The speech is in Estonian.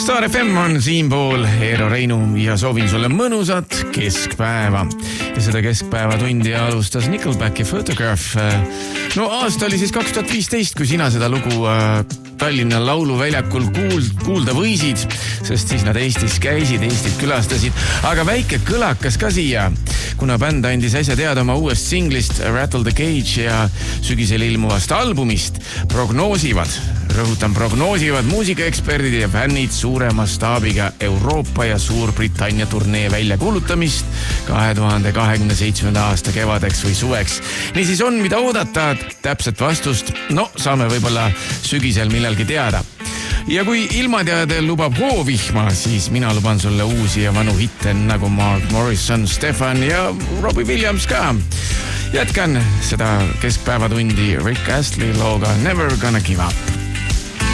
Saar FM on siinpool Eero Reinu ja soovin sulle mõnusat keskpäeva. Ja seda keskpäevatundi alustas Nickelbacki Photograph. No aasta oli siis 2015, kui sina seda lugu Tallinna Lauluväljakul kuulda võisid, sest siis nad Eestis käisid, Eestit külastasid. Aga väike kõlakas ka siia, kuna bänd andis äsja teada oma uuest singlist Rattle the Cage ja sügisel ilmuvast albumist prognoosivad muusikaeksperdid ja fännid suure mastaabiga Euroopa ja Suurbritannia turnee väljakuulutamist 2027. aasta kevadeks või suveks. Niisiis on, mida oodata, täpset vastust, no saame võib-olla sügisel millalgi teada. Ja kui ilmateade lubab hoovihma, siis mina luban sulle uusi ja vanu hitte nagu Mark Morrison, Stefan ja Robbie Williams ka. Jätkan seda keskpäevatundi Rick Astley looga Never Gonna Give Up.